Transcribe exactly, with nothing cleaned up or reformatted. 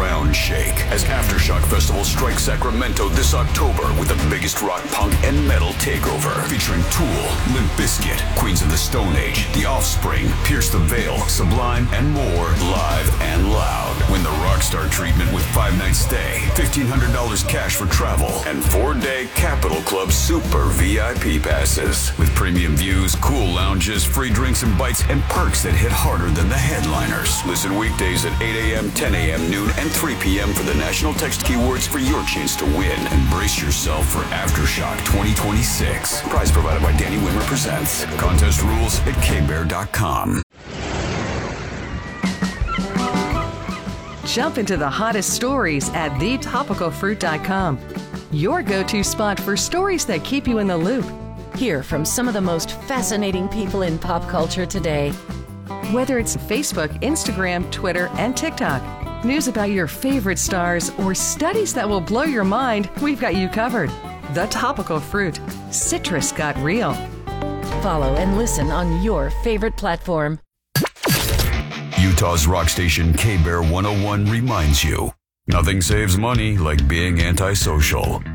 ground shake as Aftershock Festival strikes Sacramento this October with the biggest rock, punk, and metal takeover. Featuring Tool, Limp Bizkit, Queens of the Stone Age, The Offspring, Pierce the Veil, Sublime, and more, live and loud. Win the Rockstar treatment with five-night stay, fifteen hundred dollars cash for travel, and four-day Capitol Club Super V I P passes. With premium views, cool lounges, free drinks and bites, and perks that hit harder than the headliners. Listen weekdays at eight a.m., ten a.m., noon, and three p.m. for the national text keywords for your chance to win. And brace yourself for Aftershock twenty twenty-six. Prize provided by Danny Wimmer Presents. Contest rules at k bear dot com. Jump into the hottest stories at the topical fruit dot com. Your go-to spot for stories that keep you in the loop. Hear from some of the most fascinating people in pop culture today. Whether it's Facebook, Instagram, Twitter, and TikTok, news about your favorite stars, or studies that will blow your mind, we've got you covered. The Topical Fruit. Citrus got real. Follow and listen on your favorite platform. Utah's rock station K Bear one oh one reminds you, nothing saves money like being antisocial.